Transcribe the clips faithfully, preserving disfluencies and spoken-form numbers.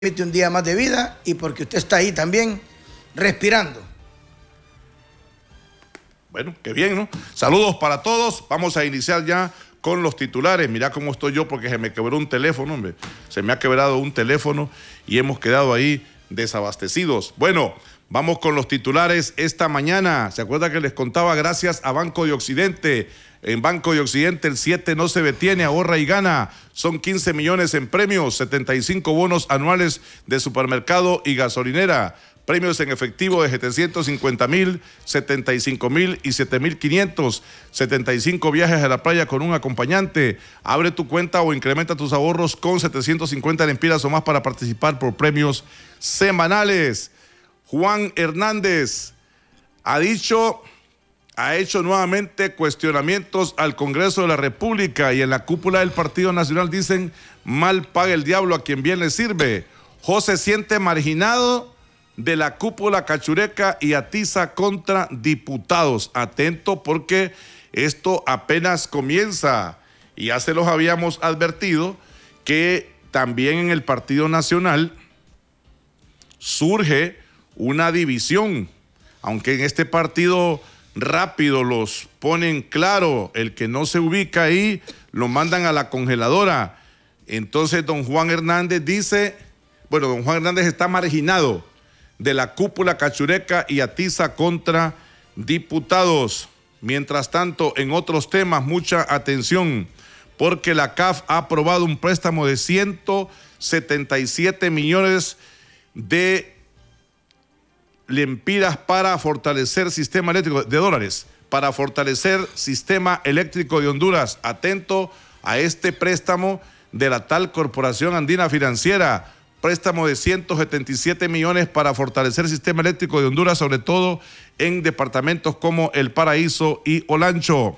un día más de vida y porque usted está ahí también respirando. Bueno, qué bien, ¿no? Saludos para todos. Vamos a iniciar ya con los titulares. Mirá cómo estoy yo porque se me quebró un teléfono, hombre. Se me ha quebrado un teléfono y hemos quedado ahí desabastecidos. Bueno, vamos con los titulares esta mañana. ¿Se acuerda que les contaba gracias a Banco de Occidente? En Banco de Occidente el siete no se detiene, ahorra y gana. Son quince millones en premios, setenta y cinco bonos anuales de supermercado y gasolinera. Premios en efectivo de setecientos cincuenta mil, setenta y cinco mil y siete mil quinientos. setenta y cinco viajes a la playa con un acompañante. Abre tu cuenta o incrementa tus ahorros con setecientos cincuenta lempiras o más para participar por premios semanales. Juan Hernández ha dicho... ha hecho nuevamente cuestionamientos al Congreso de la República y en la cúpula del Partido Nacional dicen, mal paga el diablo a quien bien le sirve. José se siente marginado de la cúpula cachureca y atiza contra diputados. Atento porque esto apenas comienza y ya se los habíamos advertido que también en el Partido Nacional surge una división, aunque en este partido rápido los ponen claro, el que no se ubica ahí lo mandan a la congeladora. Entonces don Juan Hernández dice, bueno, don Juan Hernández está marginado de la cúpula cachureca y atiza contra diputados. Mientras tanto, en otros temas, mucha atención, porque la C A F ha aprobado un préstamo de ciento setenta y siete millones de lempiras para fortalecer sistema eléctrico de dólares, para fortalecer sistema eléctrico de Honduras. Atento a este préstamo de la tal Corporación Andina Financiera, préstamo de ciento setenta y siete millones para fortalecer sistema eléctrico de Honduras, sobre todo en departamentos como El Paraíso y Olancho.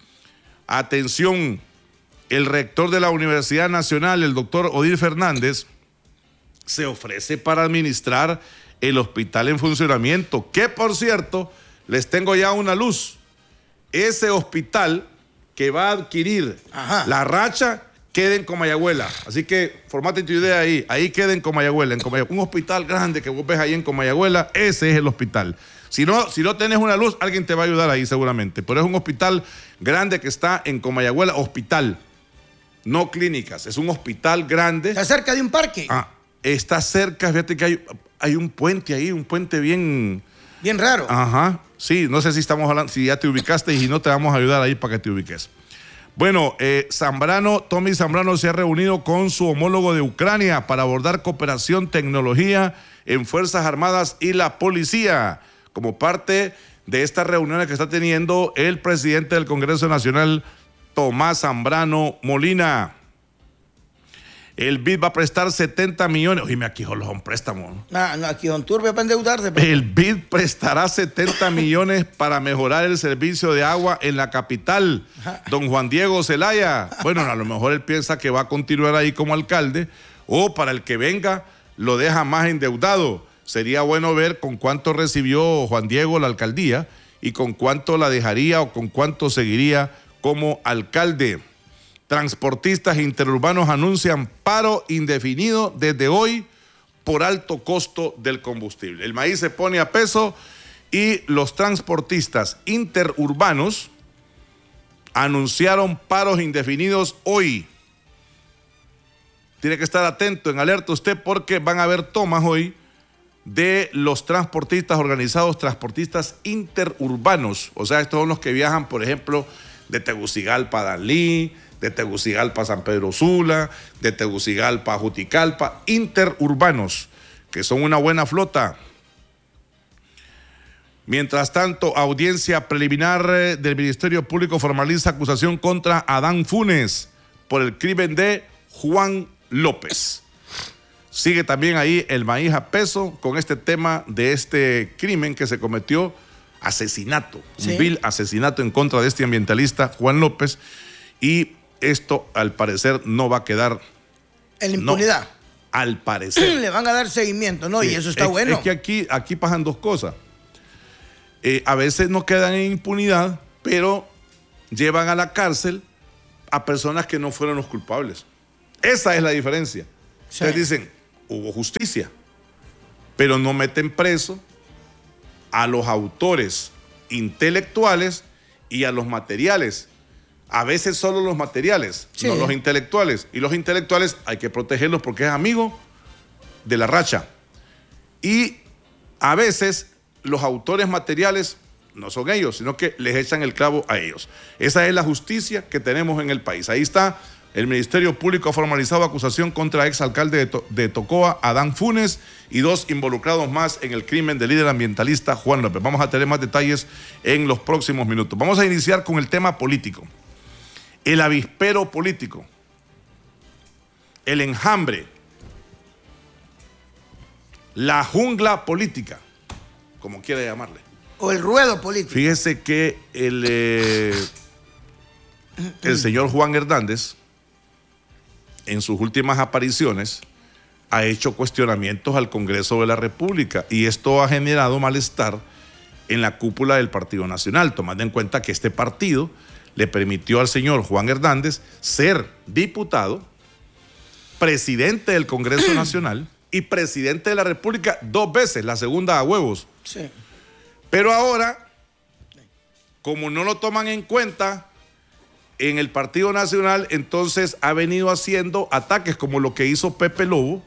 Atención, el rector de la Universidad Nacional, el doctor Odil Fernández, se ofrece para administrar el hospital en funcionamiento, que por cierto, les tengo ya una luz. Ese hospital que va a adquirir Ajá. la racha queda en Comayagüela. Así que formate tu idea ahí. Ahí queda en Comayagüela, en Comayagüela. Un hospital grande que vos ves ahí en Comayagüela, ese es el hospital. Si no, si no tenés una luz, alguien te va a ayudar ahí seguramente. Pero es un hospital grande que está en Comayagüela, hospital, no clínicas. Es un hospital grande. ¿Está cerca de un parque? Ah, está cerca, fíjate que hay... Hay un puente ahí, un puente bien... Bien raro. Ajá, sí, no sé si estamos hablando, si ya te ubicaste y si no te vamos a ayudar ahí para que te ubiques. Bueno, eh, Zambrano, Tommy Zambrano se ha reunido con su homólogo de Ucrania para abordar cooperación, tecnología en Fuerzas Armadas y la policía, como parte de estas reuniones que está teniendo el presidente del Congreso Nacional, Tomás Zambrano Molina. El B I D va a prestar setenta millones. Oye, aquí solo son préstamos. No, no, aquí Don Turbe para endeudarse. Pero... El B I D prestará setenta millones para mejorar el servicio de agua en la capital. Don Juan Diego Zelaya. Bueno, a lo mejor él piensa que va a continuar ahí como alcalde o para el que venga lo deja más endeudado. Sería bueno ver con cuánto recibió Juan Diego la alcaldía y con cuánto la dejaría o con cuánto seguiría como alcalde. Transportistas interurbanos anuncian paro indefinido desde hoy por alto costo del combustible. El maíz se pone a peso y los transportistas interurbanos anunciaron paros indefinidos hoy. Tiene que estar atento, en alerta usted, porque van a haber tomas hoy de los transportistas organizados, transportistas interurbanos. O sea, estos son los que viajan, por ejemplo, de Tegucigalpa a Danlí, de Tegucigalpa a San Pedro Sula, de Tegucigalpa a Juticalpa, interurbanos, que son una buena flota. Mientras tanto, audiencia preliminar del Ministerio Público formaliza acusación contra Adán Funes por el crimen de Juan López. Sigue también ahí el maíz a peso con este tema de este crimen que se cometió, asesinato, sí. un vil asesinato en contra de este ambientalista Juan López, y esto al parecer no va a quedar en la impunidad. No, al parecer. Le van a dar seguimiento, ¿no? Sí, y eso está es, bueno. Es que aquí, aquí pasan dos cosas. Eh, a veces no quedan en impunidad, pero llevan a la cárcel a personas que no fueron los culpables. Esa es la diferencia. Sí. Entonces dicen, hubo justicia, pero no meten preso a los autores intelectuales y a los materiales. A veces solo los materiales, sí, no los intelectuales. Y los intelectuales hay que protegerlos porque es amigo de la racha. Y a veces los autores materiales no son ellos, sino que les echan el clavo a ellos. Esa es la justicia que tenemos en el país. Ahí está, el Ministerio Público ha formalizado acusación contra exalcalde de, to de Tocoa, Adán Funes, y dos involucrados más en el crimen del líder ambientalista Juan López. Vamos a tener más detalles en los próximos minutos. Vamos a iniciar con el tema político. El avispero político, el enjambre, la jungla política, como quiera llamarle. O el ruedo político. Fíjese que el, eh, el señor Juan Hernández, en sus últimas apariciones, ha hecho cuestionamientos al Congreso de la República y esto ha generado malestar en la cúpula del Partido Nacional, tomando en cuenta que este partido le permitió al señor Juan Hernández ser diputado, presidente del Congreso Nacional y presidente de la República dos veces, la segunda a huevos. Sí. Pero ahora, como no lo toman en cuenta en el Partido Nacional, entonces ha venido haciendo ataques como lo que hizo Pepe Lobo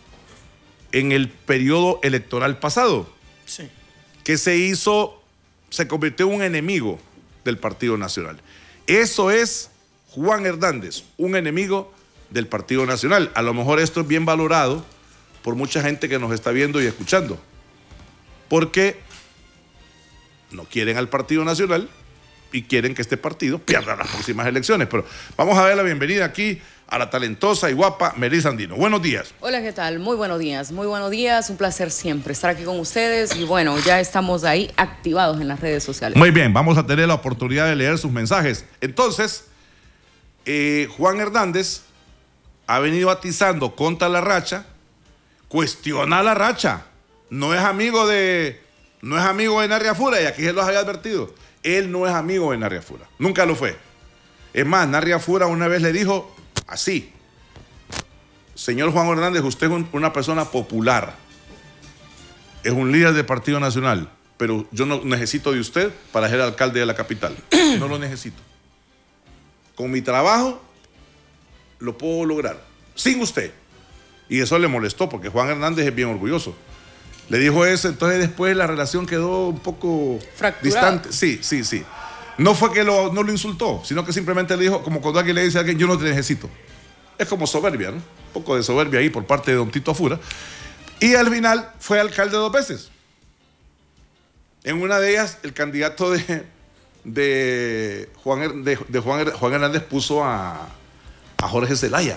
en el periodo electoral pasado. Sí. Que se hizo, se convirtió en un enemigo del Partido Nacional. Eso es Juan Hernández, un enemigo del Partido Nacional. A lo mejor esto es bien valorado por mucha gente que nos está viendo y escuchando, porque no quieren al Partido Nacional y quieren que este partido pierda las próximas elecciones. Pero vamos a dar la bienvenida aquí a la talentosa y guapa Melissa Andino. Buenos días. Hola, ¿qué tal? Muy buenos días, muy buenos días. Un placer siempre estar aquí con ustedes y bueno, ya estamos ahí activados en las redes sociales. Muy bien, vamos a tener la oportunidad de leer sus mensajes. Entonces, eh, Juan Hernández ha venido atizando contra la racha, cuestiona a la racha. No es amigo de, no es amigo de Narriafura y aquí se los había advertido. Él no es amigo de Narriafura, nunca lo fue. Es más, Narriafura una vez le dijo así: señor Juan Hernández, usted es un, una persona popular, es un líder del Partido Nacional, pero yo no necesito de usted para ser alcalde de la capital. No lo necesito. Con mi trabajo lo puedo lograr, sin usted. Y eso le molestó porque Juan Hernández es bien orgulloso. Le dijo eso, entonces después la relación quedó un poco fracturada. Distante. Sí, sí, sí. No fue que lo, no lo insultó, sino que simplemente le dijo, como cuando alguien le dice a alguien, yo no te necesito. Es como soberbia, ¿no? Un poco de soberbia ahí por parte de don Tito Afura. Y al final fue alcalde dos veces. En una de ellas, el candidato de, de, Juan, de, de Juan, Juan Hernández puso a, a Jorge Zelaya.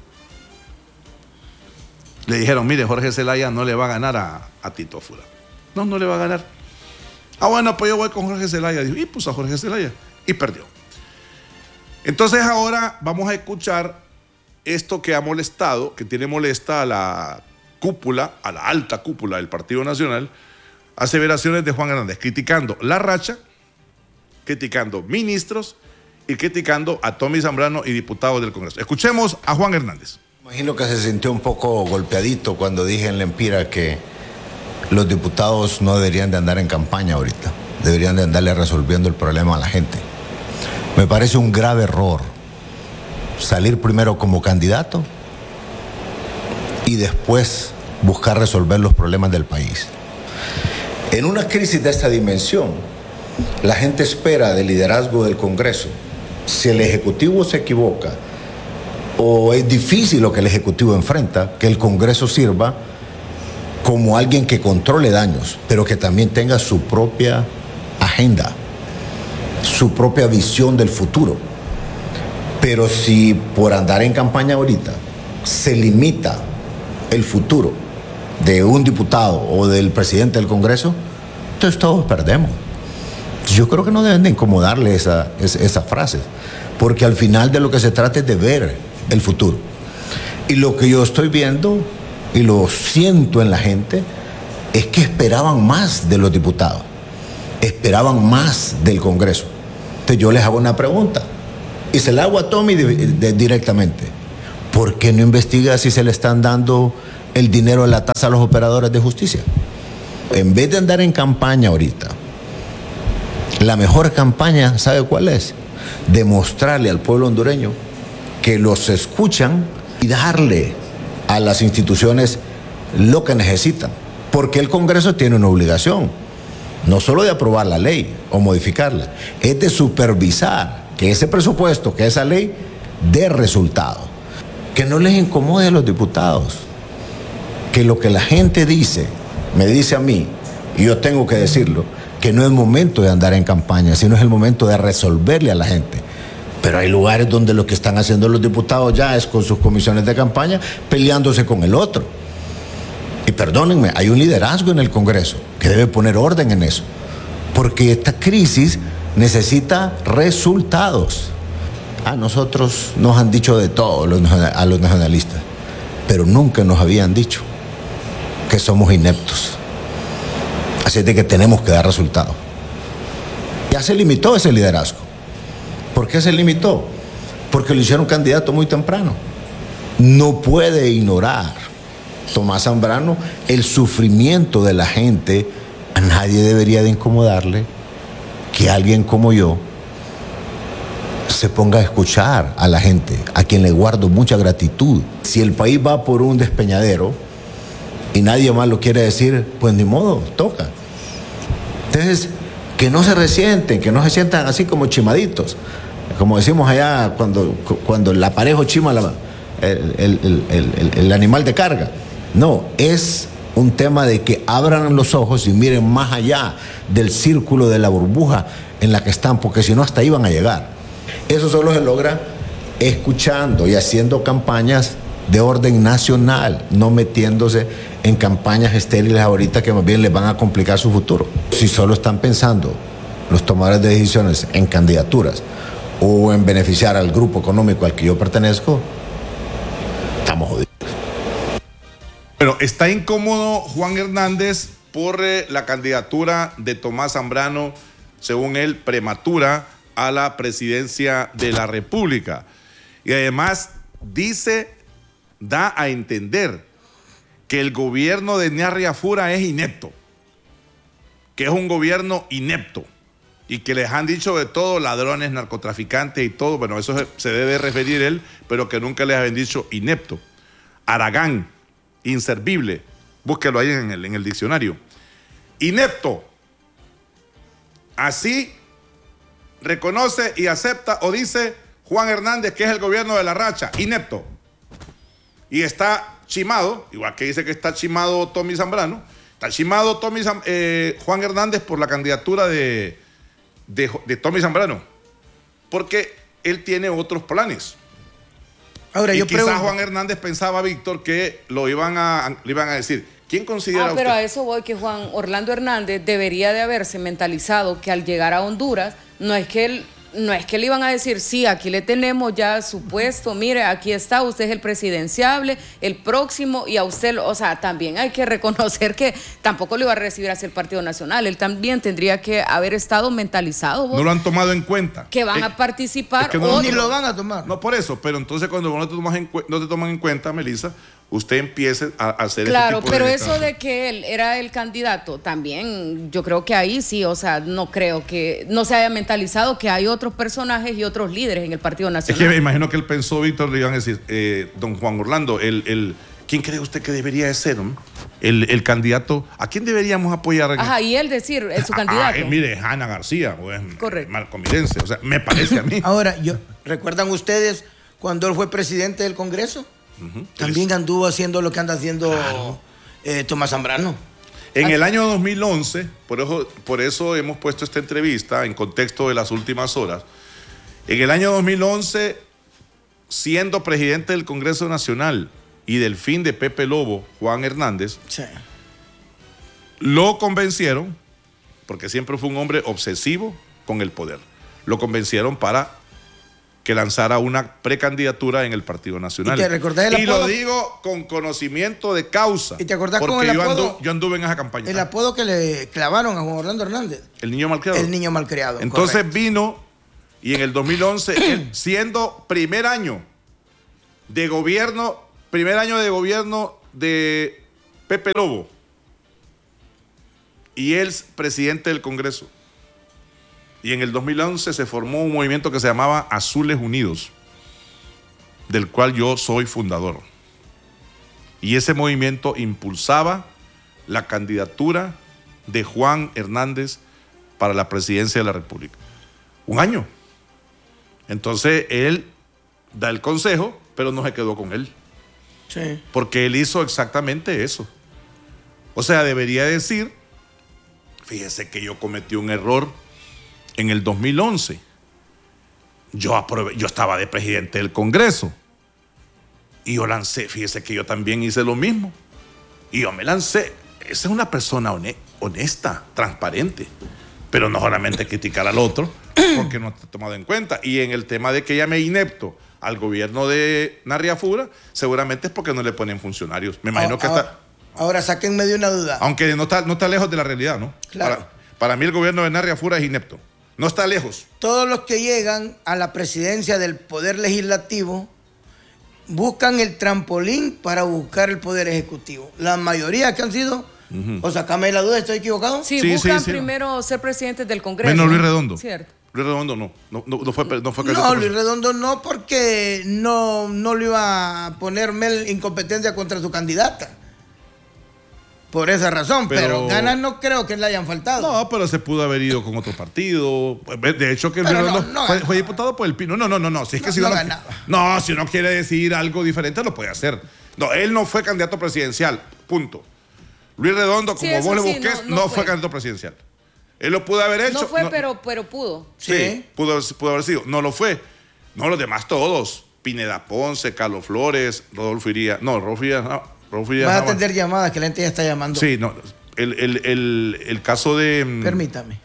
Le dijeron, mire, Jorge Zelaya no le va a ganar a, a Tito Afura. No, no le va a ganar. Ah, bueno, pues yo voy con Jorge Zelaya. Dijo, y puso a Jorge Zelaya. Y perdió. Entonces ahora vamos a escuchar esto que ha molestado, que tiene molesta a la cúpula, a la alta cúpula del Partido Nacional, aseveraciones de Juan Hernández, criticando la racha, criticando ministros y criticando a Tommy Zambrano y diputados del Congreso. Escuchemos a Juan Hernández. Imagino que se sintió un poco golpeadito cuando dije en la Empira que los diputados no deberían de andar en campaña ahorita, deberían de andarle resolviendo el problema a la gente. Me parece un grave error salir primero como candidato y después buscar resolver los problemas del país. En una crisis de esta dimensión, la gente espera del liderazgo del Congreso. Si el Ejecutivo se equivoca o es difícil lo que el Ejecutivo enfrenta, que el Congreso sirva como alguien que controle daños, pero que también tenga su propia agenda, su propia visión del futuro. Pero si por andar en campaña ahorita se limita el futuro de un diputado o del presidente del Congreso, entonces todos perdemos. Yo creo que no deben de incomodarle esa, esa, esa frase, porque al final de lo que se trata es de ver el futuro. Y lo que yo estoy viendo y lo siento en la gente es que esperaban más de los diputados, esperaban más del Congreso. Entonces yo les hago una pregunta y se la hago a Tommy de, de, directamente. ¿Por qué no investiga si se le están dando el dinero de la tasa a los operadores de justicia. En vez de andar en campaña ahorita, la mejor campaña, ¿sabe cuál es? Demostrarle al pueblo hondureño que los escuchan y darle a las instituciones lo que necesitan. Porque el Congreso tiene una obligación, no solo de aprobar la ley o modificarla, es de supervisar que ese presupuesto, que esa ley, dé resultado. Que no les incomode a los diputados, que lo que la gente dice, me dice a mí, y yo tengo que decirlo, que no es momento de andar en campaña, sino es el momento de resolverle a la gente. Pero hay lugares donde lo que están haciendo los diputados ya es con sus comisiones de campaña peleándose con el otro. Y perdónenme, hay un liderazgo en el Congreso que debe poner orden en eso. Porque esta crisis necesita resultados. A nosotros nos han dicho de todo los, a los nacionalistas, pero nunca nos habían dicho que somos ineptos. Así es de que tenemos que dar resultados. Ya se limitó ese liderazgo. ¿Por qué se limitó? Porque lo hicieron candidato muy temprano. No puede ignorar Tomás Zambrano el sufrimiento de la gente. A nadie debería de incomodarle que alguien como yo se ponga a escuchar a la gente, a quien le guardo mucha gratitud. Si el país va por un despeñadero y nadie más lo quiere decir, pues ni modo, toca. Entonces, que no se resienten, que no se sientan así como chimaditos. Como decimos allá cuando, cuando el aparejo chima la, el, el, el, el, el animal de carga. No, es un tema de que abran los ojos y miren más allá del círculo de la burbuja en la que están, porque si no hasta ahí van a llegar. Eso solo se logra escuchando y haciendo campañas de orden nacional, no metiéndose en campañas estériles ahorita que más bien les van a complicar su futuro. Si solo están pensando los tomadores de decisiones en candidaturas o en beneficiar al grupo económico al que yo pertenezco, estamos jodidos. Bueno, está incómodo Juan Hernández por eh, la candidatura de Tomás Zambrano, según él, prematura a la presidencia de la República. Y además dice, da a entender que el gobierno de Niarri Afura es inepto, que es un gobierno inepto y que les han dicho de todo, ladrones, narcotraficantes y todo. Bueno, eso se, se debe referir él, pero que nunca les habían dicho inepto. Aragán, inservible, búsquelo ahí en el, en el diccionario. Inepto, así reconoce y acepta o dice Juan Hernández que es el gobierno de la racha, inepto. Y está chimado, igual que dice que está chimado Tommy Zambrano, está chimado Tommy, eh, Juan Hernández por la candidatura de, de, de Tommy Zambrano, porque él tiene otros planes. Ahora, y yo quizás pregunto, Juan Hernández pensaba, Víctor, que lo iban a, le iban a decir, ¿quién considera ah, pero usted? a eso voy, que Juan Orlando Hernández debería de haberse mentalizado que al llegar a Honduras, no es que él, no es que le iban a decir, sí, aquí le tenemos ya su puesto, mire, aquí está, usted es el presidenciable, el próximo, y a usted, o sea, también hay que reconocer que tampoco lo iba a recibir hacia el Partido Nacional, él también tendría que haber estado mentalizado. ¿Vos? No lo han tomado en cuenta. Que van es, a participar. Es que no, o ni lo van a tomar. No por eso, pero entonces cuando no te, tomas en, no te toman en cuenta, Melissa, usted empiece a, a hacer claro, ese tipo pero de eso de que él era el candidato, también yo creo que ahí sí, o sea, no creo que no se haya mentalizado que hay otros personajes y otros líderes en el Partido Nacional. Es que me imagino que él pensó, Víctor, le iban a decir, eh, don Juan Orlando, el, el, ¿quién cree usted que debería de ser, ¿no? el, el candidato? ¿A quién deberíamos apoyar? Ajá, y él decir, es su ah, candidato. Eh, mire, Hanna García, o es correcto, Malcomidense, o sea, me parece a mí. Ahora, yo, ¿recuerdan ustedes cuando él fue presidente del Congreso? Uh-huh. También anduvo haciendo lo que anda haciendo claro. eh, Tomás Zambrano. En el año dos mil once, por eso, por eso hemos puesto esta entrevista en contexto de las últimas horas. En el año dos mil once, siendo presidente del Congreso Nacional y del fin de Pepe Lobo, Juan Hernández, sí. lo convencieron, porque siempre fue un hombre obsesivo con el poder, lo convencieron para que lanzara una precandidatura en el Partido Nacional. ¿Y, te recordás el y apodo? Lo digo con conocimiento de causa. ¿Y te acordás porque con el yo, apodo? andu, yo anduve en esa campaña. El apodo que le clavaron a Juan Orlando Hernández. El niño malcriado. El niño malcriado. Entonces correcto. Vino y en el dos mil once, él, siendo primer año de gobierno, primer año de gobierno de Pepe Lobo y él presidente del Congreso. Y en el dos mil once se formó un movimiento que se llamaba Azules Unidos, del cual yo soy fundador. Y ese movimiento impulsaba la candidatura de Juan Hernández para la presidencia de la República. Un año. Entonces él da el consejo, pero no se quedó con él. Sí. Porque él hizo exactamente eso. O sea, debería decir, fíjese que yo cometí un error en el dos mil once. Yo, aprobé, yo estaba de presidente del Congreso. Y yo lancé, fíjese que yo también hice lo mismo. Y yo me lancé. Esa es una persona honesta, transparente. Pero no solamente criticar al otro, porque no está tomado en cuenta. Y en el tema de que llame inepto al gobierno de Narriafura, seguramente es porque no le ponen funcionarios. Me imagino ahora, que está... Ahora sáquenme de una duda. Aunque no está, no está lejos de la realidad, ¿no? Claro. Para, para mí el gobierno de Narriafura es inepto. No está lejos. Todos los que llegan a la presidencia del Poder Legislativo buscan el trampolín para buscar el Poder Ejecutivo. La mayoría que han sido... Uh-huh. O sacame la duda, ¿estoy equivocado? Sí, sí buscan sí, sí. primero ser presidentes del Congreso. Menos Luis Redondo. Cierto. Luis Redondo no. No, no, no fue, no fue No, Luis Redondo no, porque no, no le iba a poner Mel incompetencia contra su candidata. Por esa razón, pero, pero ganas no creo que le hayan faltado. No, pero se pudo haber ido con otro partido. De hecho, que Luis Redondo no, no fue, fue diputado por el Pino. No, no, no, no. Si es que no, si uno, no, no, si uno quiere decir algo diferente, lo puede hacer. No, él no fue candidato presidencial. Punto. Luis Redondo, como sí, vos le busques, sí, no, no, no fue. fue candidato presidencial. Él lo pudo haber hecho. No fue, no, pero, pero pudo. Sí, sí. Pudo, pudo haber sido. No lo fue. No, los demás todos. Pineda Ponce, Carlos Flores, Rodolfo Iría. No, Rodolfo Iría. No, Rodolfo Iría. Vas a atender llamadas que la gente ya está llamando. Sí, no. El, el, el, el caso de... Permítame.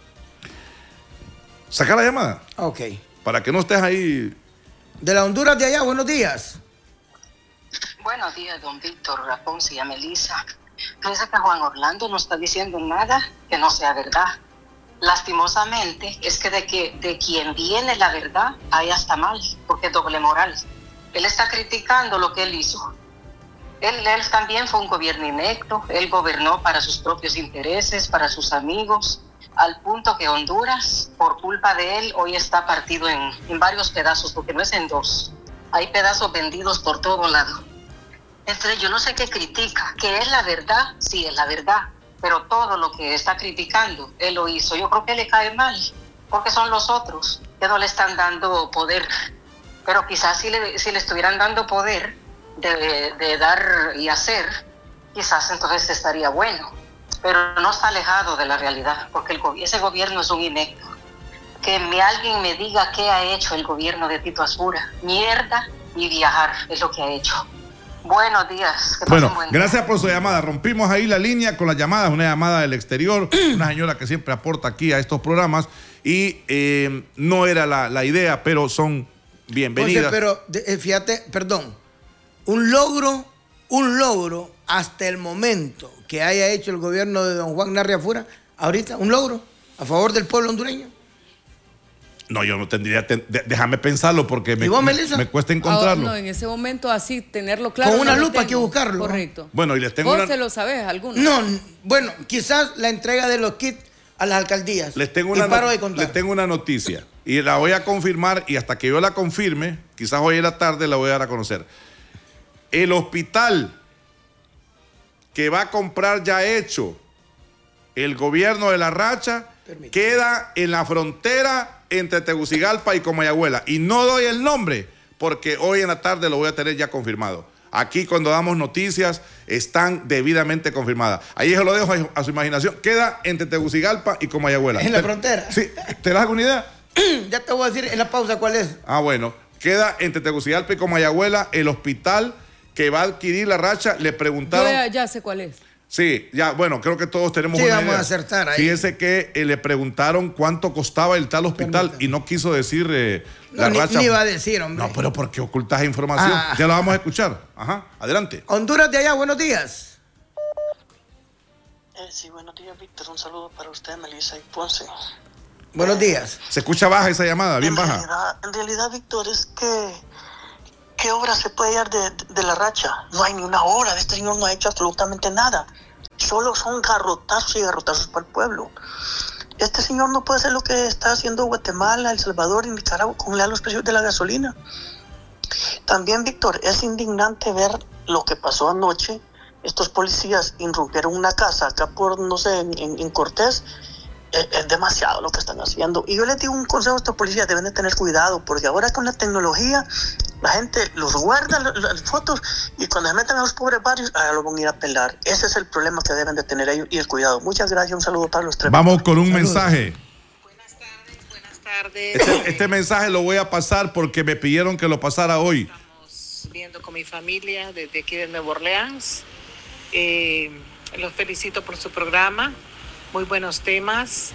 Saca la llamada. Ok. Para que no estés ahí. De la Honduras de allá, buenos días. Buenos días, don Víctor, Ponce y a Melissa. Piensa que Juan Orlando no está diciendo nada que no sea verdad. Lastimosamente, es que de, que de quien viene la verdad, ahí está mal, porque es doble moral. Él está criticando lo que él hizo. Él, él también fue un gobierno inepto, él gobernó para sus propios intereses, para sus amigos, al punto que Honduras, por culpa de él, hoy está partido en, en varios pedazos, porque no es en dos. Hay pedazos vendidos por todo lado. Entonces yo no sé qué critica, que es la verdad, sí es la verdad, pero todo lo que está criticando, él lo hizo. Yo creo que le cae mal, porque son los otros que no le están dando poder. Pero quizás si le, si le estuvieran dando poder de, de dar y hacer, quizás entonces estaría bueno. Pero no está alejado de la realidad, porque el, ese gobierno es un inepto. Que me, alguien me diga qué ha hecho el gobierno de Tito Asbura. Mierda y viajar es lo que ha hecho. Buenos días. Bueno, buen día. Gracias por su llamada. Rompimos ahí la línea con las llamadas, una llamada del exterior, una señora que siempre aporta aquí a estos programas y eh, no era la, la idea, pero son bienvenidas. José, pero eh, fíjate, perdón, un logro, un logro hasta el momento que haya hecho el gobierno de don Juan Narriafura, ahorita, un logro a favor del pueblo hondureño. No, yo no tendría, te, de, déjame pensarlo porque me, vos, me, me cuesta encontrarlo. Oh, no, en ese momento así, tenerlo claro. Con una no lupa hay que buscarlo. Correcto. Bueno, y les tengo ¿Vos una... se lo sabés alguno? No, bueno, quizás la entrega de los kits a las alcaldías. Les tengo una, no, les tengo una noticia y la voy a confirmar y hasta que yo la confirme, quizás hoy en la tarde la voy a dar a conocer. El hospital que va a comprar ya hecho el gobierno de La Racha Permítame. queda en la frontera entre Tegucigalpa y Comayagüela. Y no doy el nombre porque hoy en la tarde lo voy a tener ya confirmado. Aquí cuando damos noticias están debidamente confirmadas. Ahí se lo dejo a su imaginación. Queda entre Tegucigalpa y Comayagüela. ¿En la frontera? Sí. ¿Te das alguna idea? Ya te voy a decir en la pausa cuál es. Ah, bueno. Queda entre Tegucigalpa y Comayagüela el hospital que va a adquirir La Racha. Le preguntaron... Yo ya, ya sé cuál es. Sí, ya, bueno, creo que todos tenemos sí, una vamos idea. a acertar ahí. Fíjense que eh, le preguntaron cuánto costaba el tal hospital Permítame. y no quiso decir eh, no, La ni, Racha. Ni iba a decir, hombre. No, pero ¿por qué ocultas información? Ah. Ya la vamos a escuchar. Ajá, adelante. Honduras de allá, buenos días. Eh, sí, buenos días, Víctor. Un saludo para usted, Melissa y Ponce. Buenos días. Se escucha baja esa llamada, bien en baja. Realidad, en realidad, Víctor, es que ¿qué obra se puede hallar de, de la racha? No hay ni una obra, este señor no ha hecho absolutamente nada. Solo son garrotazos y garrotazos para el pueblo. Este señor no puede hacer lo que está haciendo Guatemala, El Salvador y Nicaragua con los precios de la gasolina. También, Víctor, es indignante ver lo que pasó anoche. Estos policías irrumpieron una casa acá por, no sé, en, en, en Cortés. Es, es demasiado lo que están haciendo. Y yo les digo un consejo a estos policías, deben de tener cuidado, porque ahora con la tecnología, la gente los guarda las, las fotos y cuando se meten a los pobres barrios, ah, lo van a ir a pelar. Ese es el problema que deben de tener ellos y el cuidado. Muchas gracias, un saludo para los tres. Vamos con un Saludos. mensaje. Buenas tardes, buenas tardes. Este, este mensaje lo voy a pasar porque me pidieron que lo pasara hoy. Estamos viendo con mi familia desde aquí de Nueva Orleans. Eh, los felicito por su programa. Muy buenos temas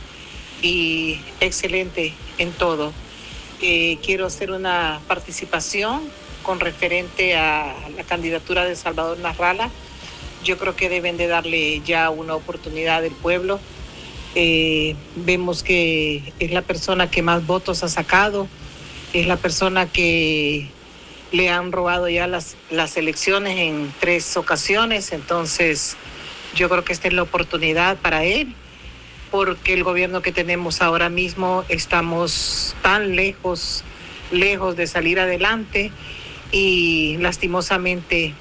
y excelente en todo. Eh, quiero hacer una participación con referente a la candidatura de Salvador Narrala. Yo creo que deben de darle ya una oportunidad al pueblo. Eh, vemos que es la persona que más votos ha sacado, es la persona que le han robado ya las, las elecciones en tres ocasiones, entonces yo creo que esta es la oportunidad para él, porque el gobierno que tenemos ahora mismo estamos tan lejos, lejos de salir adelante y lastimosamente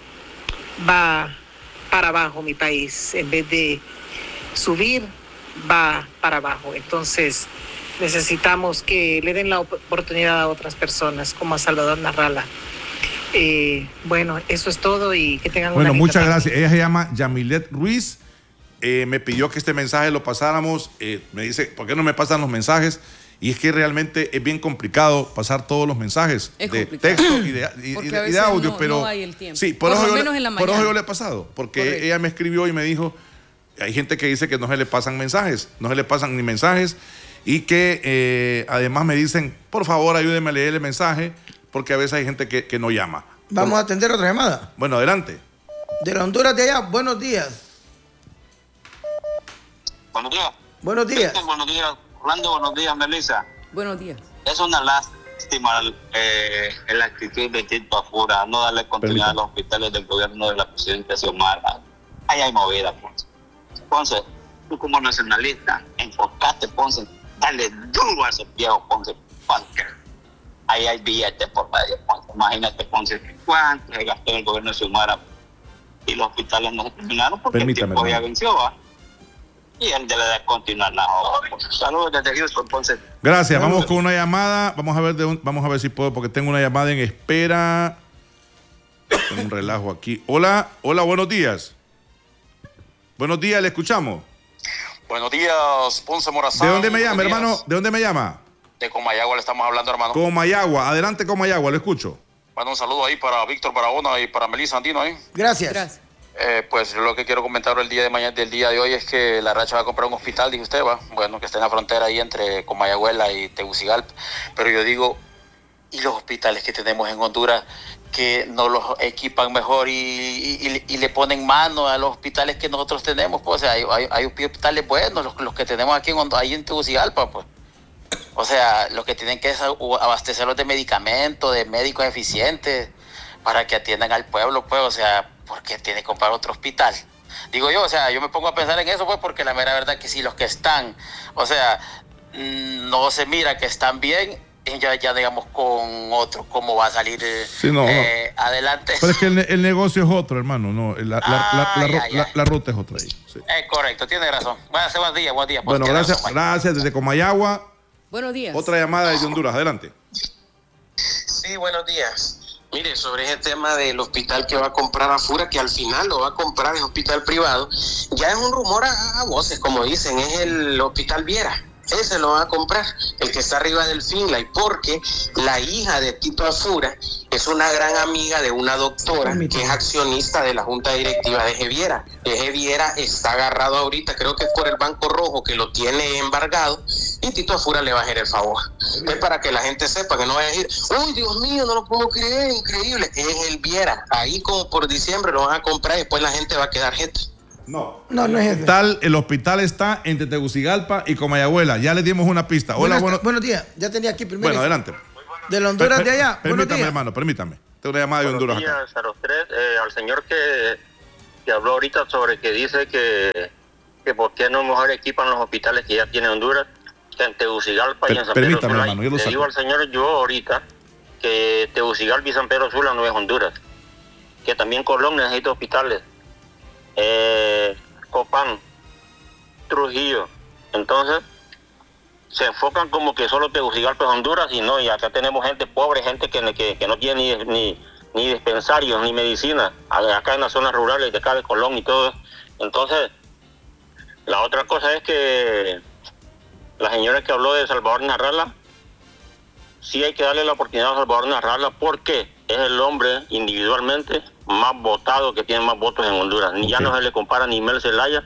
va para abajo mi país, en vez de subir, va para abajo. Entonces necesitamos que le den la oportunidad a otras personas, como a Salvador Narrala. Eh, bueno, eso es todo y que tengan Bueno, una linda muchas tarde. gracias. Ella se llama Yamilet Ruiz. Eh, me pidió que este mensaje lo pasáramos. Eh, me dice, ¿por qué no me pasan los mensajes? Y es que realmente es bien complicado pasar todos los mensajes Es de complicado. texto y de, y- Porque y de- a y de veces audio, no- pero no hay el tiempo. sí, por, Por eso lo yo, menos le- en la por eso mañana. yo le he pasado, porque Correcto. ella me escribió y me dijo, hay gente que dice que no se le pasan mensajes, no se le pasan ni mensajes y que eh, además me dicen, por favor, ayúdeme a leer el mensaje, porque a veces hay gente que, que no llama. Vamos a atender otra llamada. Bueno, adelante. De la Honduras de allá, buenos días. Buenos días. Buenos días. Buenos días, Orlando. Buenos días, Melissa. Buenos días. Es una lástima eh, la actitud de Tito Afura, no darle continuidad a los hospitales del gobierno de la presidenta Xiomara. Ahí hay movida, Ponce. Ponce, tú como nacionalista, enfocate, Ponce, dale duro a esos viejos, Ponce, porque ahí hay billetes por medio, Ponce. Imagínate, Ponce, cuánto se gastó el gobierno de Xiomara y los hospitales no se terminaron porque Permítame, el tiempo ya hermano. venció, ¿va? Y él debe de continuar la obra. Saludos desde Houston, Ponce. Gracias, vamos con una llamada. Vamos a ver de un- vamos a ver si puedo, porque tengo una llamada en espera. Tengo un relajo aquí. Hola, hola, buenos días. Buenos días, le escuchamos. Buenos días, Ponce Morazán. ¿De dónde me llama, Buenos días. hermano? ¿De dónde me llama? De Comayagua le estamos hablando, hermano. Comayagua. Adelante, Comayagua, lo escucho. Bueno, un saludo ahí para Víctor Barahona y para Melissa Andino ahí. Gracias. Gracias. Eh, pues lo que quiero comentar el día de mañana, del día de hoy, es que la Racha va a comprar un hospital, dice usted, va. Bueno, que está en la frontera ahí entre Comayagüela y Tegucigalpa. Pero yo digo, ¿y los hospitales que tenemos en Honduras que no los equipan mejor y, y, y le ponen mano a los hospitales que nosotros tenemos? Pues, o sea, hay, hay, hay hospitales buenos, los, los que tenemos aquí en, Hondu- ahí en Tegucigalpa, pues. O sea, lo que tienen que es abastecerlos de medicamentos, de médicos eficientes, para que atiendan al pueblo, pues, o sea, ¿por qué tiene que comprar otro hospital? Digo yo, o sea, yo me pongo a pensar en eso, pues, porque la mera verdad que si los que están, o sea, mm, no se mira que están bien, ya, ya digamos con otro, ¿cómo va a salir eh, Sí, no, eh, adelante? Pero es que el, ne- el negocio es otro, hermano. No, la, la, la, la, Ay, ru- ay, la- ay. la ruta es otra ahí. Sí. Eh, correcto, tiene razón. Bueno, buenos días, buen día. pues, Bueno, tiene gracias, razón, bye. gracias desde Comayagua. Buenos días. Otra llamada desde Honduras, adelante. Sí, buenos días. Mire, sobre ese tema del hospital que va a comprar Afura, que al final lo va a comprar en hospital privado, ya es un rumor a, a voces, como dicen, es el hospital Viera. Ese lo van a comprar, el que está arriba del Finlay, porque la hija de Tito Afura es una gran amiga de una doctora que es accionista de la junta directiva de Geviera. Geviera está agarrado ahorita, creo que es por el Banco Rojo que lo tiene embargado, y Tito Afura le va a hacer el favor. Es para que la gente sepa, que no vaya a decir, uy, Dios mío, no lo puedo creer, increíble. Es el Viera. Ahí como por diciembre lo van a comprar y después la gente va a quedar jeta. No. No, no es ese. Tal, el hospital está entre Tegucigalpa y Comayagüela. Ya le dimos una pista. Hola, Buenas- bueno. buenos días. Ya tenía aquí primero. Bueno, adelante. De la Honduras Per- de allá. per- Buenos Permítame, días. hermano, permítame. Tengo una llamada de Honduras Buenos acá. días a los tres. Eh, al señor que, que habló ahorita sobre que dice que, que por qué no mejor equipan los hospitales que ya tiene Honduras, que en Tegucigalpa y en San Pedro Permítame, Sula. hermano, yo lo Le saco. digo al señor yo ahorita que Tegucigalpa y San Pedro Sula no es Honduras, que también Colón necesita hospitales, eh, Copán, Trujillo. Entonces se enfocan como que solo Tegucigalpa es Honduras y no, y acá tenemos gente pobre, gente que, que, que no tiene ni, ni, ni dispensarios ni medicina, acá en las zonas rurales de acá de Colón y todo. Entonces la otra cosa es que la señora que habló de Salvador Narrala, sí hay que darle la oportunidad a Salvador Narrala porque es el hombre individualmente más votado, que tiene más votos en Honduras. Ni okay. Ya no se le compara ni Mel Zelaya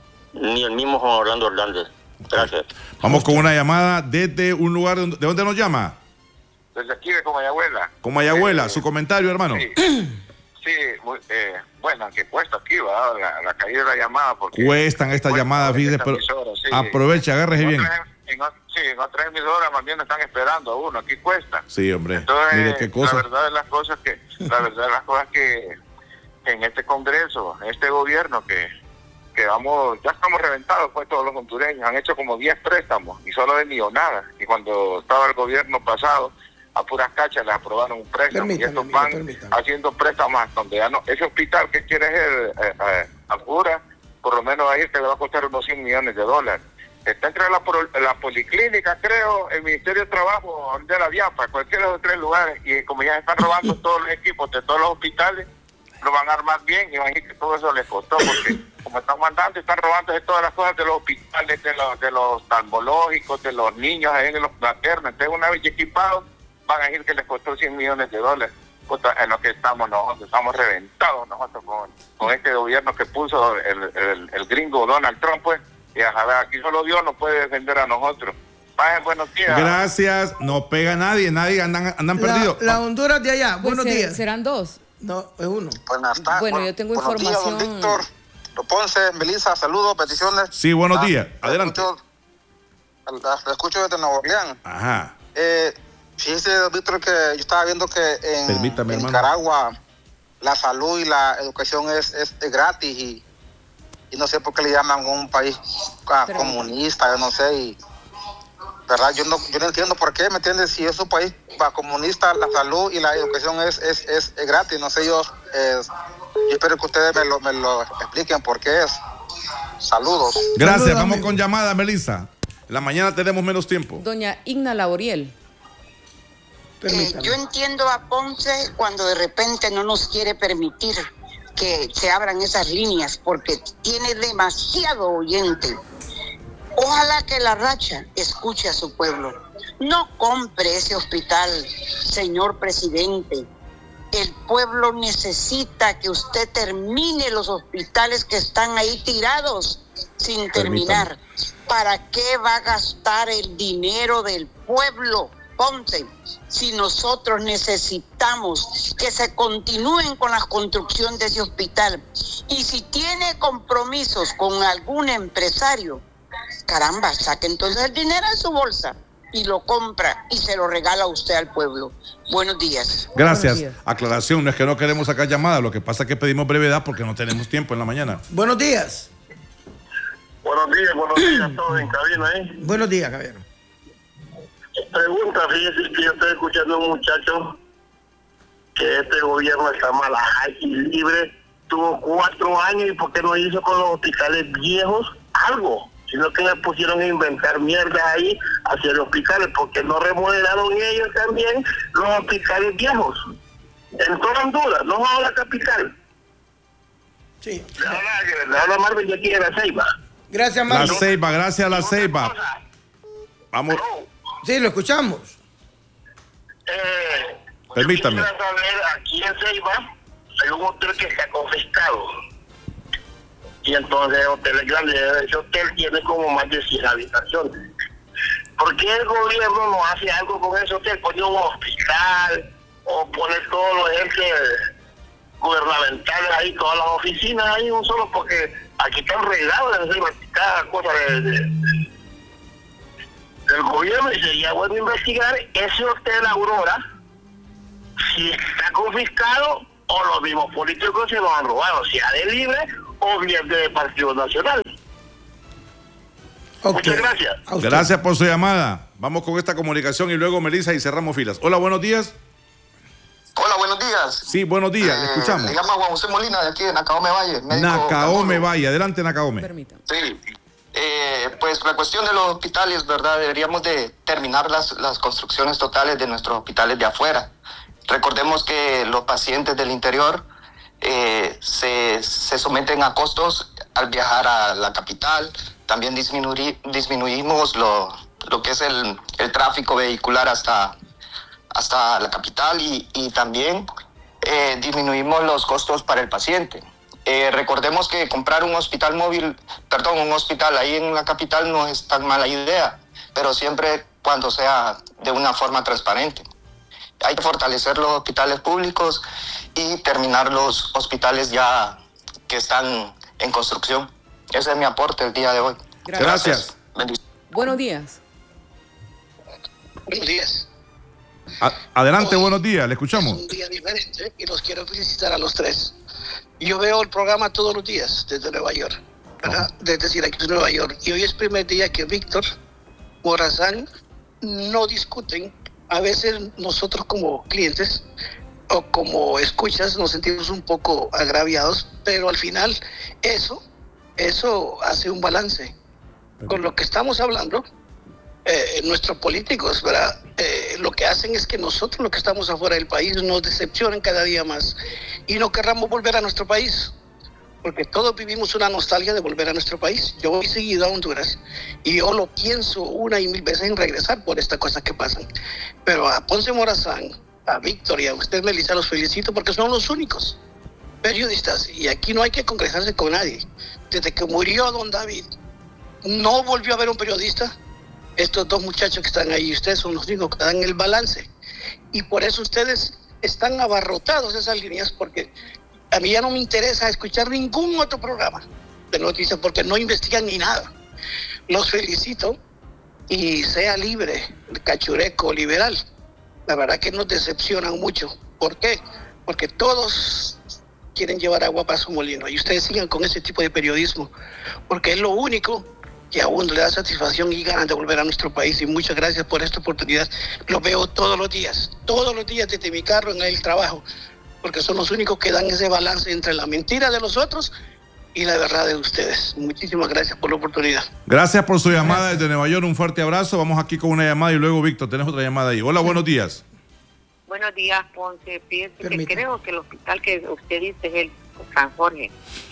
ni el mismo Juan Orlando Hernández. Gracias. Vamos con una llamada desde un lugar donde, ¿de dónde nos llama? Desde aquí de Comayagüela. Comayagüela, eh, su comentario, hermano. Sí, sí muy, eh, bueno, que cuesta aquí, ¿verdad? La, la caída de la llamada. Porque cuestan estas llamadas, fíjese, pero sí. aproveche, agárrese bien. Otras, en, sí, en otras emisoras más bien están esperando a uno, aquí cuesta. Sí, hombre. Entonces, mire qué cosa. La verdad de las cosas que, la verdad de las cosas que en este Congreso, en este gobierno que que vamos, ya estamos reventados pues todos los hondureños, han hecho como diez préstamos y solo de millonadas, y cuando estaba el gobierno pasado a puras cachas les aprobaron un préstamo, permítame, y estos van permítame. haciendo préstamos donde ya no, ese hospital que quiere ser eh, eh, Alcura, por lo menos ahí te va a costar unos cien millones de dólares. Está entre la, la policlínica, creo, el Ministerio de Trabajo de la Viapa, cualquiera de los tres lugares, y como ya están robando todos los equipos de todos los hospitales, lo van a armar bien y van a decir que todo eso les costó, porque como están mandando, están robando de todas las cosas de los hospitales, de los de los oftalmológicos, de los niños ahí en los maternos. Entonces, una vez equipados, van a decir que les costó cien millones de dólares. Puta, en lo que estamos nosotros, estamos reventados nosotros con, con este gobierno que puso el, el, el gringo Donald Trump, pues, y a ver, aquí solo Dios nos puede defender a nosotros. Pasen, buenos días. Gracias, no pega nadie, nadie andan, andan la, perdidos. La Honduras de allá, pues buenos se, días. ¿Serán dos? No, es uno. Buenas tardes. Bueno, yo tengo buenos información. Días, don Víctor, don Ponce, Melissa, saludos, peticiones. Sí, buenos ah, días. Adelante. Lo escucho, lo escucho desde Nueva Orleans. Ajá. Eh, fíjese, don Víctor, que yo estaba viendo que en, Permítame, en hermano. Nicaragua la salud y la educación es, es, es gratis y, y no sé por qué le llaman un país ah, comunista, yo no sé, y verdad, yo no, yo no entiendo por qué, ¿me entiendes? Si es un país va, comunista, la salud y la educación es, es, es, es gratis, no sé, yo, eh, yo espero que ustedes me lo, me lo expliquen por qué es. Saludos. Gracias, Saludos, vamos amigo. con llamada, Melissa. En la mañana tenemos menos tiempo. Doña Igna Laboriel. Eh, yo entiendo a Ponce cuando de repente no nos quiere permitir que se abran esas líneas porque tiene demasiado oyente. Ojalá que la Racha escuche a su pueblo. No compre ese hospital, señor presidente. El pueblo necesita que usted termine los hospitales que están ahí tirados sin terminar. Permítame. ¿Para qué va a gastar el dinero del pueblo, Ponce, si nosotros necesitamos que se continúen con la construcción de ese hospital? Y si tiene compromisos con algún empresario, caramba, saque entonces el dinero de su bolsa y lo compra y se lo regala a usted al pueblo. Buenos días. Gracias. Buenos días. Aclaración, no es que no queremos sacar llamadas, lo que pasa es que pedimos brevedad porque no tenemos tiempo en la mañana. Buenos días. Buenos días, buenos días a todos en cabina ahí. Buenos días, caballero. Pregunta, fíjese que yo estoy escuchando a un muchacho que este gobierno está mal, y libre, tuvo cuatro años y ¿por qué no hizo con los hospitales viejos algo? Sino que le pusieron a inventar mierda ahí hacia los hospitales, porque no remodelaron ellos también los hospitales viejos. En toda Honduras, no a la capital. Sí. Le habla, le habla Marvin de aquí de La Ceiba. Gracias, Marvin. La Ceiba, gracias a La Ceiba. Vamos. Sí, lo escuchamos. Eh, Permítame. Yo quisiera saber, aquí en Ceiba hay un hotel que está confiscado. Y entonces el hotel es grande, ese hotel tiene como más de cien habitaciones. ¿Por qué el gobierno no hace algo con ese hotel? Pone un hospital o pone todos los entes gubernamentales ahí, todas las oficinas ahí, un solo, porque aquí están regados de cada cosa de, de, del gobierno, y sería bueno investigar ese hotel Aurora, si está ha confiscado o los mismos políticos se lo han robado, sea de Libre o bien del Partido Nacional. Okay. Muchas gracias. Gracias por su llamada. Vamos con esta comunicación y luego Melissa y cerramos filas. Hola, buenos días. Hola, buenos días. Sí, buenos días, eh, le escuchamos. Le llama Juan José Molina de aquí de Nacaome Valle. Nacaome Valle, adelante Nacaome. Sí, eh, pues la cuestión de los hospitales, ¿verdad? Deberíamos de terminar las, las construcciones totales de nuestros hospitales de afuera. Recordemos que los pacientes del interior eh, se, se someten a costos al viajar a la capital. También disminuir, disminuimos lo, lo que es el, el tráfico vehicular hasta, hasta la capital y, y también eh, disminuimos los costos para el paciente. Eh, recordemos que comprar un hospital móvil, perdón, un hospital ahí en la capital no es tan mala idea, pero siempre cuando sea de una forma transparente. Hay que fortalecer los hospitales públicos y terminar los hospitales ya que están en construcción. Ese es mi aporte el día de hoy. Gracias. Gracias. Buenos días. Buenos días. A adelante, hoy, buenos días, le escuchamos. Es un día diferente y los quiero felicitar a los tres. Yo veo el programa todos los días desde Nueva York, ¿verdad? Oh. Desde Syracuse, Nueva York. Y hoy es el primer día que Víctor Morazán no discuten. A veces nosotros como clientes o como escuchas nos sentimos un poco agraviados, pero al final eso, eso hace un balance. Con lo que estamos hablando, eh, nuestros políticos, ¿verdad? Eh, lo que hacen es que nosotros, los que estamos afuera del país, nos decepcionen cada día más y no querramos volver a nuestro país, porque todos vivimos una nostalgia de volver a nuestro país. Yo voy seguido a Honduras y yo lo pienso una y mil veces en regresar por estas cosas que pasan. Pero a Ponce Morazán, a Víctor y a usted, Melissa, los felicito porque son los únicos periodistas y aquí no hay que congresarse con nadie. Desde que murió don David, no volvió a haber un periodista. Estos dos muchachos que están ahí, ustedes son los únicos que dan el balance. Y por eso ustedes están abarrotados esas líneas, porque a mí ya no me interesa escuchar ningún otro programa de noticias, porque no investigan ni nada. Los felicito y sea libre, cachureco, liberal. La verdad que nos decepcionan mucho. ¿Por qué? Porque todos quieren llevar agua para su molino y ustedes sigan con ese tipo de periodismo, porque es lo único que aún le da satisfacción y ganas de volver a nuestro país. Y muchas gracias por esta oportunidad. Lo veo todos los días, todos los días desde mi carro en el trabajo, porque son los únicos que dan ese balance entre la mentira de los otros y la verdad de ustedes. Muchísimas gracias por la oportunidad. Gracias por su llamada desde Nueva York, un fuerte abrazo. Vamos aquí con una llamada y luego, Víctor, tenés otra llamada ahí. Hola, buenos días. Buenos días, Ponce. Fíjese que creo que el hospital que usted dice es el San Jorge.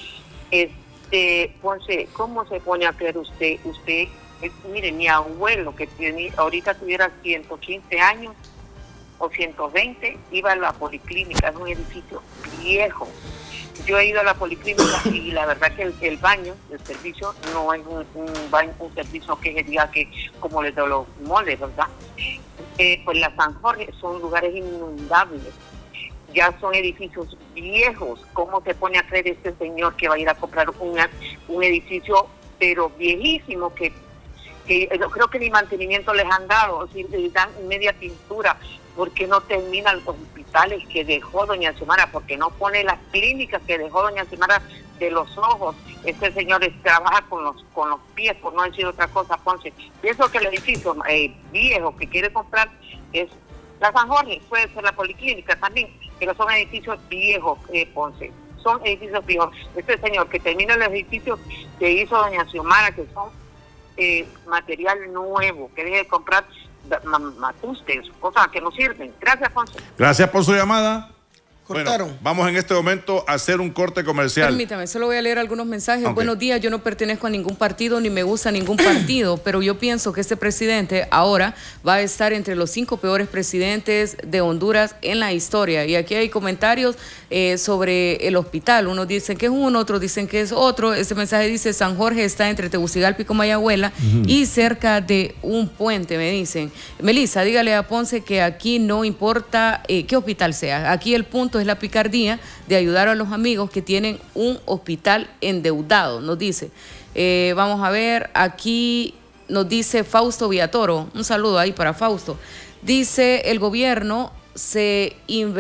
Este, Ponce, ¿cómo se pone a creer usted? Usted, es, mire, mi abuelo que tiene, ahorita tuviera ciento quince años o ciento veinte, iba a la policlínica, es un edificio viejo. Yo he ido a la policlínica y la verdad que el, el baño, el servicio, no es un, un, baño, un servicio que se diga que como les de los moles, ¿verdad? Eh, pues la San Jorge son lugares inundables, ya son edificios viejos. ¿Cómo se pone a creer este señor que va a ir a comprar una, un edificio pero viejísimo que, que yo creo que ni mantenimiento les han dado, si les dan media pintura? ¿Por qué no terminan los hospitales que dejó doña Xiomara? ¿Por qué no pone las clínicas que dejó doña Xiomara de los ojos? Este señor es, trabaja con los con los pies, por no decir otra cosa, Ponce. Pienso que el edificio eh, viejo que quiere comprar es la San Jorge, puede ser la policlínica también, pero son edificios viejos, eh, Ponce. Son edificios viejos. Este señor que termina los edificios que hizo doña Xiomara, que son eh, material nuevo, que deje de comprar matustes, cosas que no sirven. Gracias, Ponce. Gracias por su llamada. Cortaron. Bueno, vamos en este momento a hacer un corte comercial. Permítame, solo voy a leer algunos mensajes. Okay. Buenos días, yo no pertenezco a ningún partido ni me gusta ningún partido, pero yo pienso que este presidente ahora va a estar entre los cinco peores presidentes de Honduras en la historia. Y aquí hay comentarios eh, sobre el hospital. Unos dicen que es uno, otros dicen que es otro. Este mensaje dice: San Jorge está entre Tegucigalpa y Comayagüela uh-huh. y cerca de un puente, me dicen. Melissa, dígale a Ponce que aquí no importa eh, qué hospital sea. Aquí el punto es la picardía de ayudar a los amigos que tienen un hospital endeudado, nos dice. Eh, vamos a ver, aquí nos dice Fausto Villatoro, un saludo ahí para Fausto. Dice: el gobierno se inver,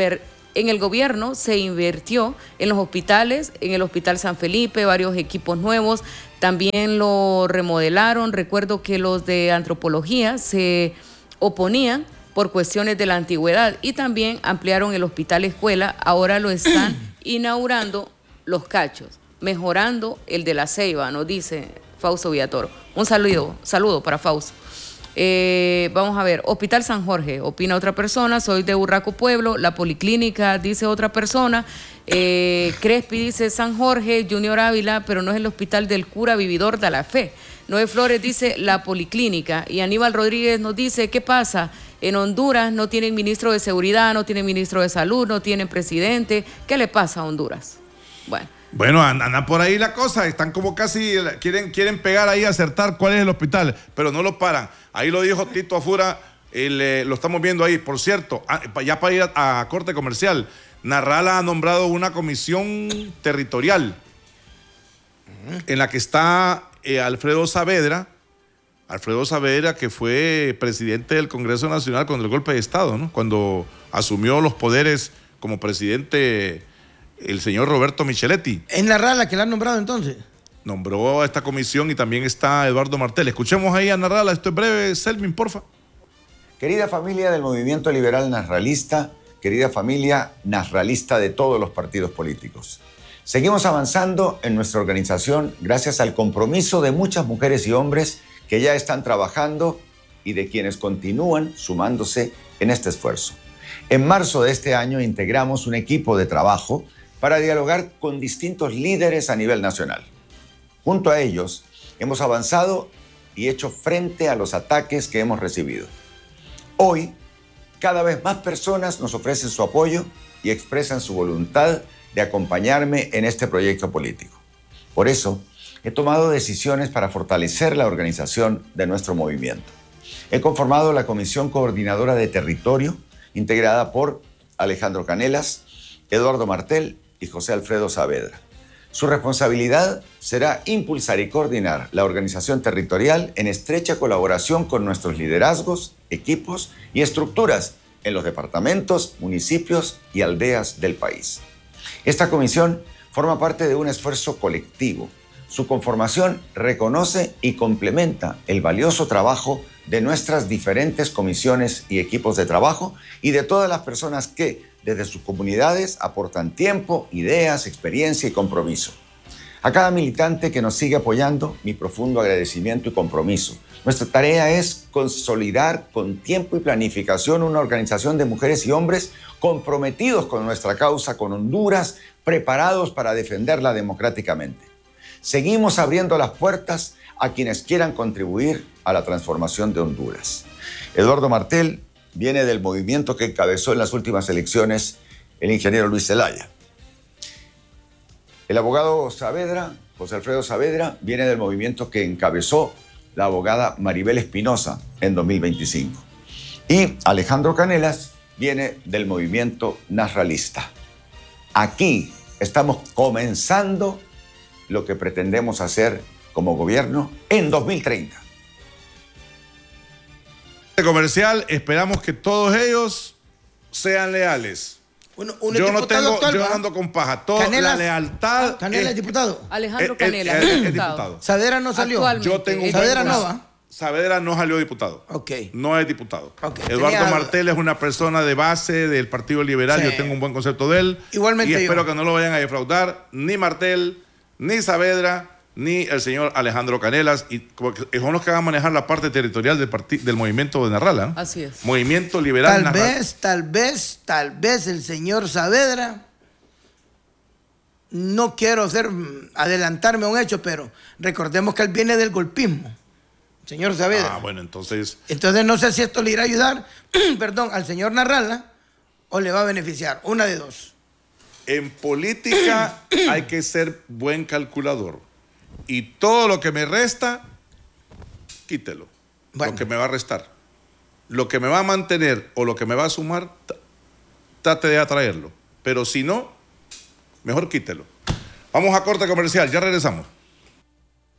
En el gobierno se invirtió en los hospitales, en el Hospital San Felipe, varios equipos nuevos, también lo remodelaron. Recuerdo que los de antropología se oponían por cuestiones de la antigüedad y también ampliaron el hospital escuela, ahora lo están inaugurando Los Cachos, mejorando el de La Ceiba, nos dice Fausto Villatoro. Un saludo, saludo para Fausto. Eh, vamos a ver, Hospital San Jorge, opina otra persona, soy de Urraco Pueblo, la Policlínica, dice otra persona, eh, Crespi dice San Jorge, Junior Ávila, pero no es el Hospital del Cura Vividor de la Fe. Noé Flores dice la Policlínica, y Aníbal Rodríguez nos dice, ¿qué pasa? En Honduras no tienen ministro de Seguridad, no tienen ministro de Salud, no tienen presidente. ¿Qué le pasa a Honduras? Bueno. Bueno, anda por ahí la cosa, están como casi, quieren, quieren pegar ahí, acertar cuál es el hospital, pero no lo paran. Ahí lo dijo Tito Afura, el, eh, lo estamos viendo ahí. Por cierto, ya para ir a, a corte comercial, Narrala ha nombrado una comisión territorial en la que está eh, Alfredo Saavedra, Alfredo Saavedra, que fue presidente del Congreso Nacional con el golpe de Estado, ¿no? Cuando asumió los poderes como presidente el señor Roberto Micheletti. ¿Es Narrala que la han nombrado entonces? Nombró a esta comisión y también está Eduardo Martel. Escuchemos ahí a Narrala, esto es breve. Selmin, porfa. Querida familia del Movimiento Liberal Narralista, querida familia narralista de todos los partidos políticos. Seguimos avanzando en nuestra organización gracias al compromiso de muchas mujeres y hombres que ya están trabajando y de quienes continúan sumándose en este esfuerzo. En marzo de este año integramos un equipo de trabajo para dialogar con distintos líderes a nivel nacional. Junto a ellos, hemos avanzado y hecho frente a los ataques que hemos recibido. Hoy, cada vez más personas nos ofrecen su apoyo y expresan su voluntad de acompañarme en este proyecto político. Por eso, he tomado decisiones para fortalecer la organización de nuestro movimiento. He conformado la Comisión Coordinadora de Territorio, integrada por Alejandro Canelas, Eduardo Martel y José Alfredo Saavedra. Su responsabilidad será impulsar y coordinar la organización territorial en estrecha colaboración con nuestros liderazgos, equipos y estructuras en los departamentos, municipios y aldeas del país. Esta comisión forma parte de un esfuerzo colectivo. Su conformación reconoce y complementa el valioso trabajo de nuestras diferentes comisiones y equipos de trabajo y de todas las personas que, desde sus comunidades, aportan tiempo, ideas, experiencia y compromiso. A cada militante que nos sigue apoyando, mi profundo agradecimiento y compromiso. Nuestra tarea es consolidar con tiempo y planificación una organización de mujeres y hombres comprometidos con nuestra causa, con Honduras, preparados para defenderla democráticamente. Seguimos abriendo las puertas a quienes quieran contribuir a la transformación de Honduras. Eduardo Martel viene del movimiento que encabezó en las últimas elecciones el ingeniero Luis Zelaya. El abogado Saavedra, José Alfredo Saavedra, viene del movimiento que encabezó la abogada Maribel Espinosa en dos mil veinticinco. Y Alejandro Canelas viene del movimiento narralista. Aquí estamos comenzando lo que pretendemos hacer como gobierno en dos mil treinta. Comercial, esperamos que todos ellos sean leales. Uno, un yo no diputado tengo, actual, yo ¿va? no ando con paja. Toda Canelas, la lealtad. Canelas es diputado. Alejandro es- Canelas es- es es diputado. diputado. Saavedra no salió. Actualmente. Yo tengo un Saavedra buen no concepto. va. Saavedra no salió diputado. Ok. No es diputado. Ok, Eduardo tenía- Martel es una persona de base del Partido Liberal. Sí. Yo tengo un buen concepto de él. Igualmente Y espero yo. que no lo vayan a defraudar ni Martel, ni Saavedra, ni el señor Alejandro Canelas. Y como que son los que van a manejar la parte territorial del, parti- del movimiento de Narrala, ¿no? Así es. Movimiento Liberal Tal Narrala. vez, tal vez, tal vez el señor Saavedra, no quiero hacer, adelantarme a un hecho, pero recordemos que él viene del golpismo, señor Saavedra. Ah, bueno, entonces. Entonces no sé si esto le irá a ayudar, perdón, al señor Narrala o le va a beneficiar, una de dos. En política hay que ser buen calculador. Y todo lo que me resta, quítelo. Bueno. Lo que me va a restar. Lo que me va a mantener o lo que me va a sumar, t- trate de atraerlo. Pero si no, mejor quítelo. Vamos a corte comercial, ya regresamos.